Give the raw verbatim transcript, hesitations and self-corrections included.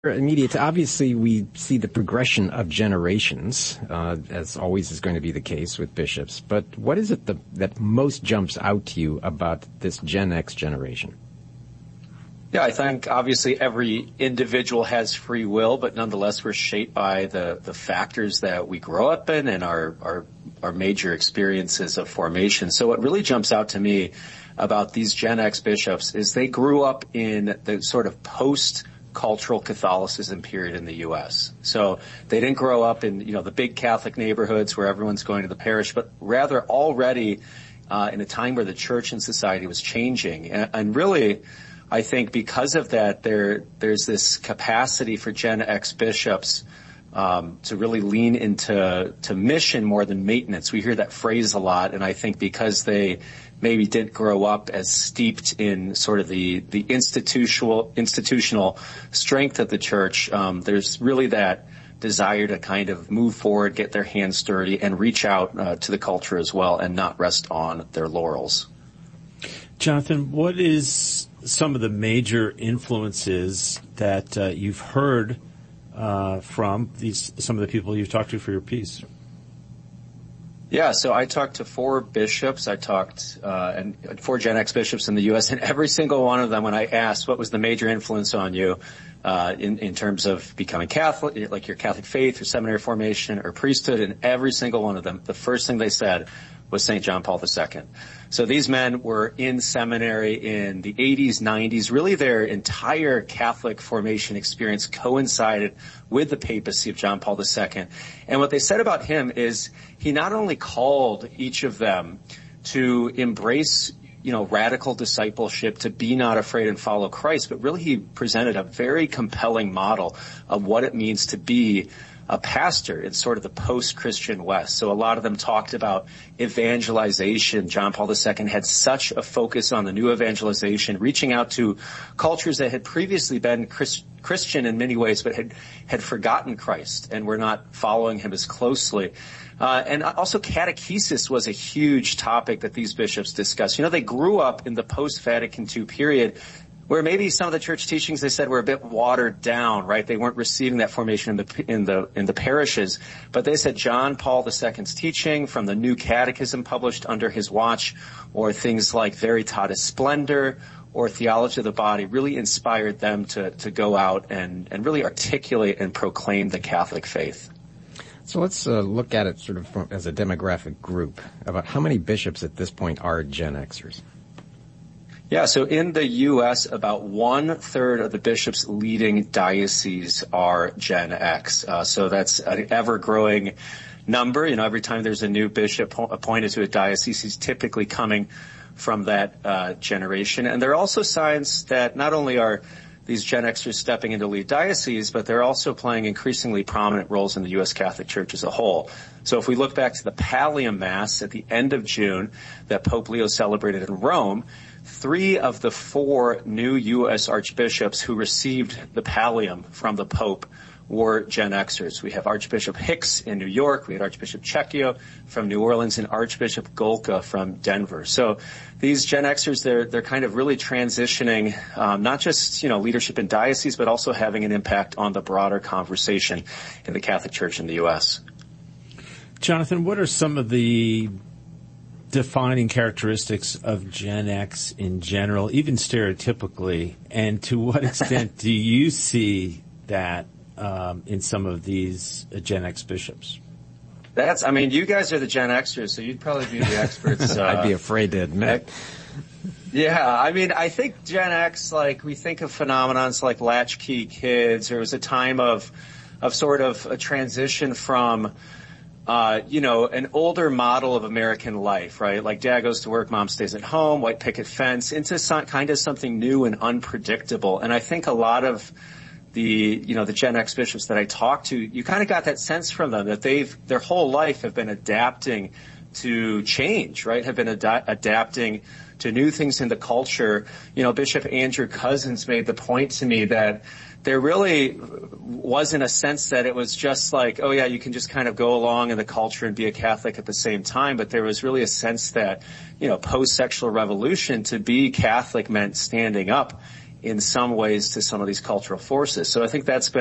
Immediate, obviously we see the progression of generations, uh, as always is going to be the case with bishops, but what is it the, that most jumps out to you about this Gen X generation? Yeah, I think obviously every individual has free will, but nonetheless we're shaped by the, the factors that we grow up in and our, our, our major experiences of formation. So what really jumps out to me about these Gen X bishops is they grew up in the sort of post cultural Catholicism period in the U S. So they didn't grow up in, you know, the big Catholic neighborhoods where everyone's going to the parish, but rather already uh, in a time where the church and society was changing. And, and really, I think because of that, there there's this capacity for Gen X bishops um, to really lean into to mission more than maintenance. We hear that phrase a lot, and I think because they maybe didn't grow up as steeped in sort of the, the institutional, institutional strength of the church, um, there's really that desire to kind of move forward, get their hands dirty, and reach out uh, to the culture as well and not rest on their laurels. Jonathan, what is some of the major influences that uh, you've heard uh, from these some of the people you've talked to for your piece? Yeah, so I talked to four bishops. I talked uh, and four Gen X bishops in the U S, and every single one of them, when I asked what was the major influence on you uh, in, in terms of becoming Catholic, like your Catholic faith or seminary formation or priesthood, and every single one of them, the first thing they said was Saint John Paul the Second. So these men were in seminary in the eighties, nineties. Really their entire Catholic formation experience coincided with the papacy of John Paul the Second. And what they said about him is he not only called each of them to embrace, you know, radical discipleship, to be not afraid and follow Christ, but really he presented a very compelling model of what it means to be a pastor in sort of the post-Christian West. So a lot of them talked about evangelization. John Paul the Second had such a focus on the new evangelization, reaching out to cultures that had previously been Chris, Christian in many ways, but had, had forgotten Christ and were not following him as closely. Uh, and also catechesis was a huge topic that these bishops discussed. You know, they grew up in the post-Vatican Two period, where maybe some of the church teachings they said were a bit watered down, right? They weren't receiving that formation in the in the in the parishes, but they said John Paul the Second's teaching from the new catechism published under his watch, or things like Veritatis Splendor or Theology of the Body, really inspired them to to go out and and really articulate and proclaim the Catholic faith. So let's uh, look at it sort of from, as a demographic group. About how many bishops at this point are Gen Xers? Yeah, so in the U S, about one-third of the bishops leading dioceses are Gen X. Uh, so that's an ever-growing number. You know, every time there's a new bishop appointed to a diocese, he's typically coming from that uh, generation. And there are also signs that not only are these Gen Xers stepping into lead dioceses, but they're also playing increasingly prominent roles in the U S Catholic Church as a whole. So if we look back to the Pallium Mass at the end of June that Pope Leo celebrated in Rome, three of the four new U S archbishops who received the pallium from the Pope were Gen Xers. We have Archbishop Hicks in New York, we had Archbishop Cecchio from New Orleans, and Archbishop Golka from Denver. So these Gen Xers, they're they're kind of really transitioning, um, not just, you know, leadership in dioceses, but also having an impact on the broader conversation in the Catholic Church in the U S. Jonathan, what are some of the defining characteristics of Gen X in general, even stereotypically, and to what extent do you see that um, in some of these uh, Gen X bishops? That's, I mean, you guys are the Gen Xers, so you'd probably be the experts. Uh, I'd be afraid to admit. Yeah, I mean, I think Gen X, like, we think of phenomenons like latchkey kids. There was a time of, of sort of a transition from Uh, you know, an older model of American life, right? Like dad goes to work, mom stays at home, white picket fence, into some, kind of something new and unpredictable. And I think a lot of the, you know, the Gen X bishops that I talked to, you kind of got that sense from them that they've, their whole life have been adapting to change, right? Have been ad- adapting to new things in the culture. You know, Bishop Andrew Cousins made the point to me that there really wasn't a sense that it was just like, oh yeah, you can just kind of go along in the culture and be a Catholic at the same time. But there was really a sense that, you know, post-sexual revolution, to be Catholic meant standing up in some ways to some of these cultural forces. So I think that's been